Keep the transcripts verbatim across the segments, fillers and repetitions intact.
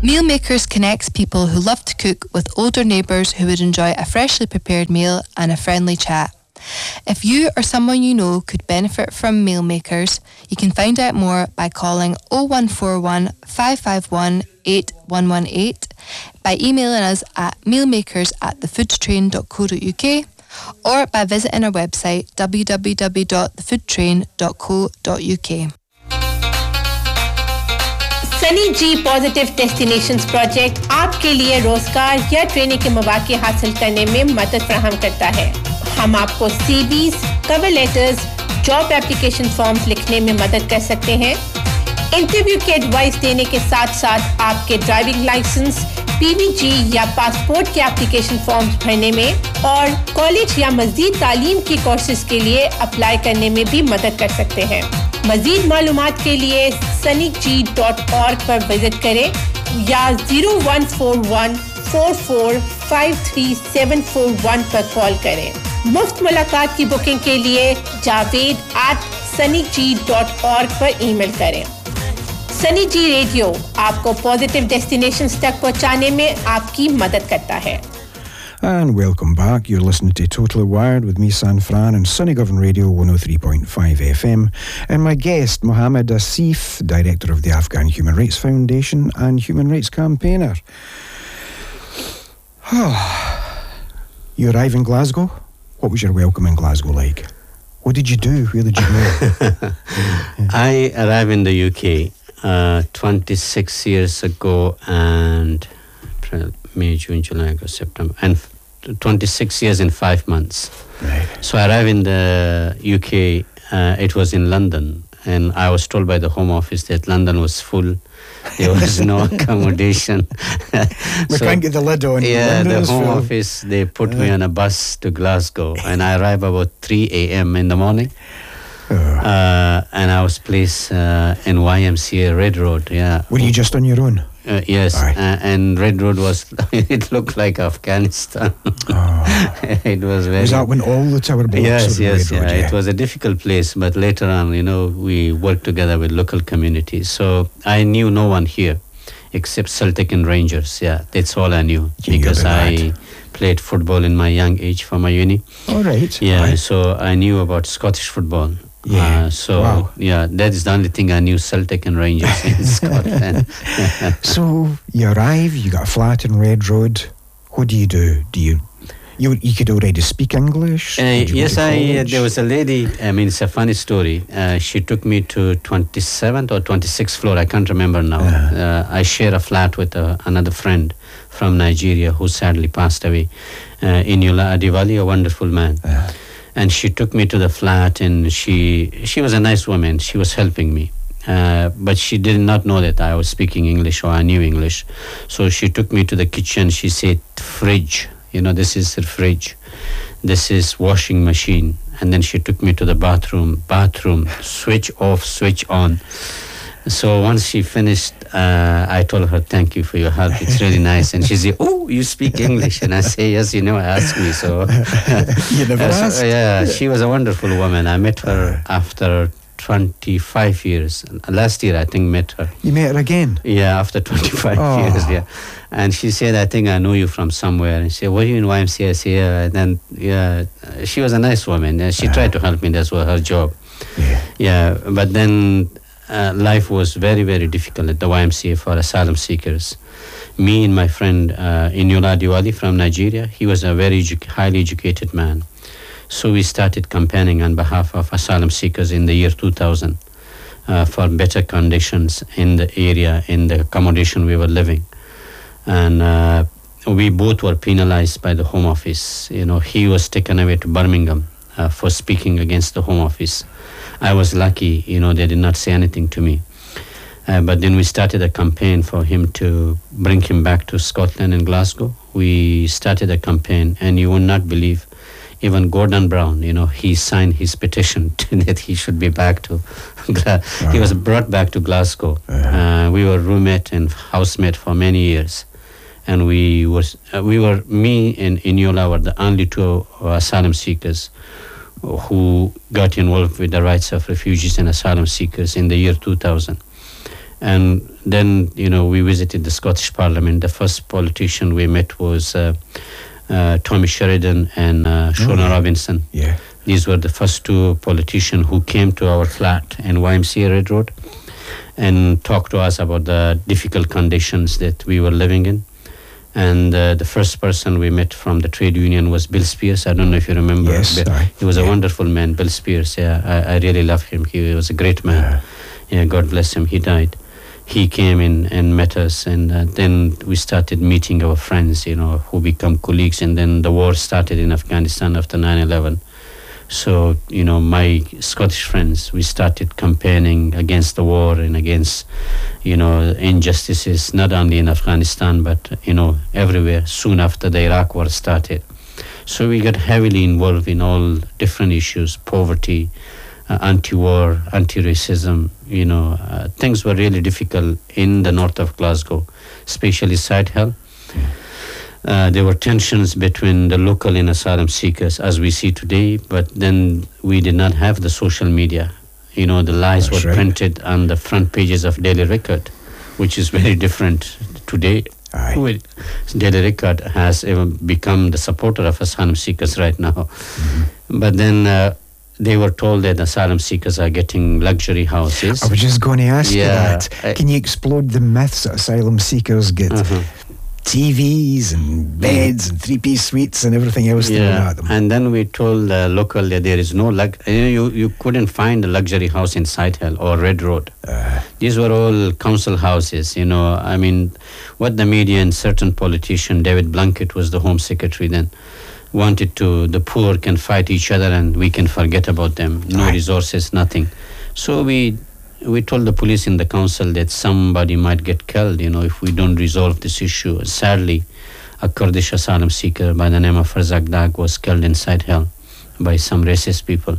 Mealmakers connects people who love to cook with older neighbours who would enjoy a freshly prepared meal and a friendly chat. If you or someone you know could benefit from Mealmakers, you can find out more by calling oh one four one, five five one, eight one one eight, by emailing us at mealmakers at thefoodtrain dot co dot uk, or by visiting our website w w w dot the food train dot co dot uk. Sunny ji positive destinations project आपके लिए रोजगार या training के मौके हासिल करने में मदद फराहम करता है। हम आपको CVs, cover letters, job application forms लिखने में मदद कर सकते हैं। इंटरव्यू की एडवाइस देने के साथ-साथ आपके ड्राइविंग लाइसेंस, पीवीजी या पासपोर्ट के एप्लीकेशन फॉर्म्स भरने में और कॉलेज या मज़ीद तालीम की कोर्सेज के लिए अप्लाई करने में भी मदद कर सकते हैं। मज़ीद मालूमात के लिए sunny g dot org पर विजिट करें या zero one four one, four four five three seven four one पर कॉल करें। मुफ्त मुलाकात की बुकिंग के लिए Javed at sunny g dot org पर ईमेल करें। सनी जी रेडियो आपको पॉजिटिव डेस्टिनेशंस तक पहुंचाने में आपकी मदद करता है। And welcome back. You're listening to Totally Wired with me, San Fran, and Sunny Govan Radio one oh three point five F M. And my guest, Mohammed Asif, Director of the Afghan Human Rights Foundation and Human Rights Campaigner. You arrive in Glasgow? What was your welcome in Glasgow like? What did you do? Where did you go? yeah. I arrived in the U K uh, twenty-six years ago, and May, June, July, August, September, and twenty-six years in five months. Right. So I arrived in the U K. Uh, it was in London, and I was told by the Home Office that London was full. There was no accommodation. We so, can't get the lid on. Yeah, London the Home full. Office, they put uh, me on a bus to Glasgow, and I arrived about three a.m. in the morning. Uh, uh, and I was placed uh, in Y M C A Red Road. Yeah. Were you just on your own? Uh, yes, uh, and Red Road was, it looked like Afghanistan. Oh. It was very... Was that when all the tower blocks Yes, were yes, Red Road, yeah. yeah. It was a difficult place, but later on, you know, we worked together with local communities. So I knew no one here except Celtic and Rangers. Yeah, that's all I knew. You because I that. played football in my young age for my uni. All right. Yeah, right. so I knew about Scottish football. Yeah. Uh, so, wow. yeah, that is the only thing I knew, Celtic and Rangers in Scotland. So, you arrive, you got a flat in Red Road. What do you do? Do you... You you could already speak English? Uh, yes, I. Uh, there was a lady. I mean, it's a funny story. Uh, she took me to twenty-seventh or twenty-sixth floor. I can't remember now. Uh-huh. Uh, I share a flat with uh, another friend from Nigeria who sadly passed away. Uh, Inyola Adivali, a wonderful man. Uh-huh. And she took me to the flat, and she she was a nice woman. She was helping me. Uh, but she did not know that I was speaking English or I knew English. So she took me to the kitchen. She said, fridge. You know, this is the fridge. This is washing machine. And then she took me to the bathroom. Bathroom, switch off, switch on. So once she finished, uh, I told her, thank you for your help. It's really nice. And she said, oh, you speak English? And I say, yes, you never asked me. So, you never uh, asked? So, yeah, she was a wonderful woman. I met her after twenty-five years. Last year, I think, met her. You met her again? Yeah, after twenty-five oh. years, yeah. And she said, I think I know you from somewhere. And she said, were you in Y M C A? I said, yeah. And then, yeah, she was a nice woman. She uh-huh. tried to help me. That's what her job. Yeah. Yeah, but then uh, life was very, very difficult at the Y M C A for asylum seekers. Me and my friend uh, Inyola Diwali from Nigeria, he was a very edu- highly educated man. So we started campaigning on behalf of asylum seekers in the year two thousand uh, for better conditions in the area, in the accommodation we were living. And uh, we both were penalized by the Home Office. You know, he was taken away to Birmingham uh, for speaking against the Home Office. I was lucky, you know, they did not say anything to me. Uh, but then we started a campaign for him to bring him back to Scotland and Glasgow. We started a campaign, and you would not believe, even Gordon Brown, you know, he signed his petition to that he should be back to, Gla- wow. He was brought back to Glasgow. Uh-huh. Uh, we were roommate and housemate for many years. And we was uh, we were, me and Inyola were the only two asylum seekers who got involved with the rights of refugees and asylum seekers in the year two thousand. And then, you know, we visited the Scottish Parliament. The first politician we met was uh, uh, Tommy Sheridan and uh, Shona oh, Robinson. Yeah. These were the first two politicians who came to our flat in Y M C A Red Road and talked to us about the difficult conditions that we were living in. And uh, the first person we met from the trade union was Bill Spears. I don't know if you remember. Yes, Bill. He was yeah. a wonderful man, Bill Spears. Yeah, I, I really love him. He was a great man. Yeah. yeah, God bless him. He died. He came in and met us, and uh, then we started meeting our friends, you know, who become colleagues. And then the war started in Afghanistan after nine eleven. So, you know, my Scottish friends, we started campaigning against the war and against, you know, injustices, not only in Afghanistan, but, you know, everywhere, soon after the Iraq war started. So we got heavily involved in all different issues, poverty, uh, anti-war, anti-racism, you know. Uh, things were really difficult in the north of Glasgow, especially Sighthill. Yeah. Uh, there were tensions between the local and asylum seekers, as we see today, but then we did not have the social media. You know, the lies That's were right. printed on the front pages of Daily Record, which is very different today. Aye. Daily Record has even become the supporter of asylum seekers right now. Mm-hmm. But then uh, they were told that asylum seekers are getting luxury houses. I was just going to ask yeah, you that. I, Can you explode the myths that asylum seekers get? Uh-huh. T Vs and beds and three-piece suites and everything else thrown yeah. at them. And then we told the local that there is no lux- you you couldn't find a luxury house in Sighthill or Red Road. Uh, These were all council houses. You know, I mean, what the media and certain politician, David Blunkett was the Home Secretary then, wanted to, the poor can fight each other and we can forget about them. No Aye. resources, nothing. So we. We told the police in the council that somebody might get killed, you know, if we don't resolve this issue. Sadly, a Kurdish asylum seeker by the name of Farzak Dag was killed in Sighthill by some racist people.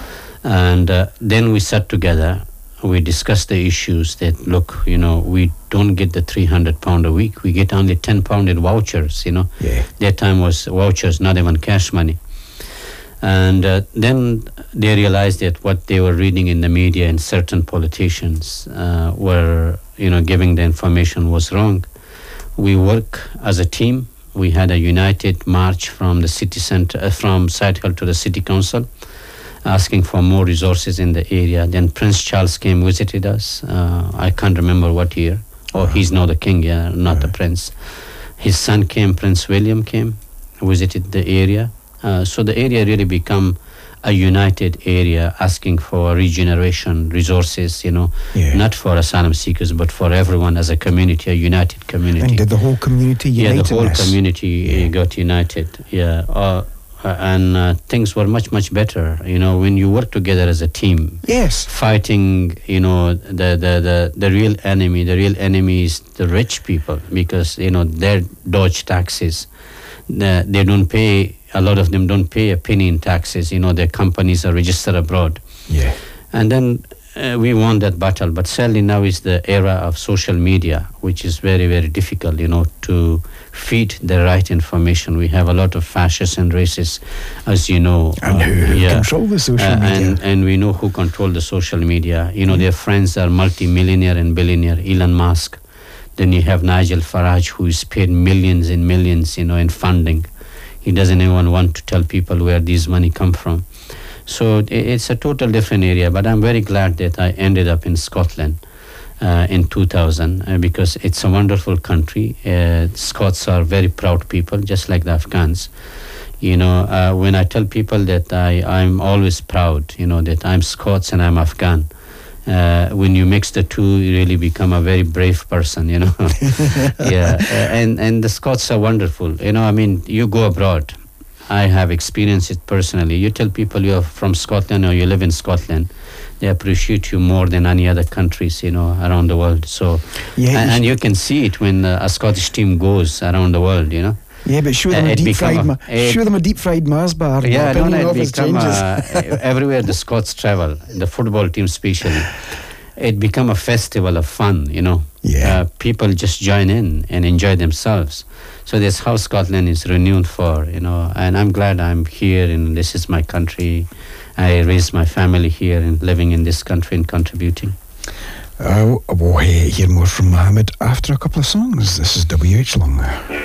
And uh, then we sat together, we discussed the issues that, look, you know, we don't get the three hundred pound a week. We get only ten pound in vouchers, you know. Yeah. That time was vouchers, not even cash money. And uh, then they realized that what they were reading in the media and certain politicians uh, were, you know, giving the information was wrong. We work as a team. We had a united march from the city center, uh, from Sighthill to the city council, asking for more resources in the area. Then Prince Charles came, visited us. Uh, I can't remember what year. Oh, uh-huh. He's now the king, yeah, not uh-huh. the prince. His son came, Prince William came, visited the area. Uh, so the area really become a united area, asking for regeneration, resources, you know, yeah. not for asylum seekers, but for everyone as a community, a united community. And did the whole community unite? Yeah, the whole this? community yeah. got united, yeah. Uh, and uh, things were much, much better, you know, when you work together as a team. Yes. Fighting, you know, the, the, the, the real enemy. The real enemy is the rich people because, you know, they dodge taxes. The, they don't pay... A lot of them don't pay a penny in taxes. You know, their companies are registered abroad. Yeah. And then uh, we won that battle. But sadly now is the era of social media, which is very, very difficult, you know, to feed the right information. We have a lot of fascists and racists, as you know. And uh, who yeah. control the social uh, media. And, and we know who control the social media. You know, mm. their friends are multi-millionaire and billionaire, Elon Musk. Then you have Nigel Farage, who is paid millions and millions, you know, in funding. He doesn't even want to tell people where these money come from. So it's a total different area, but I'm very glad that I ended up in Scotland uh, in two thousand uh, because it's a wonderful country. Uh, Scots are very proud people, just like the Afghans. You know, uh, when I tell people that I, I'm always proud, you know, that I'm Scots and I'm Afghan. Uh, when you mix the two, you really become a very brave person, you know. yeah, uh, and and the Scots are wonderful. You know, I mean, you go abroad. I have experienced it personally. You tell people you're from Scotland or you live in Scotland, they appreciate you more than any other countries, you know, around the world. So, yeah, and, and you can see it when uh, a Scottish team goes around the world, you know. Yeah, but show them uh, a deep fried, a, ma- it, show them a deep fried Mars bar. Yeah, no, no, it become a, everywhere the Scots travel, the football team especially, it become a festival of fun. You know, yeah. Uh, people just join in and enjoy themselves. So that's how Scotland is renowned for. You know, and I'm glad I'm here and this is my country. I raised my family here and living in this country and contributing. Uh, we'll hear more from Mohammed after a couple of songs. This is W H Long.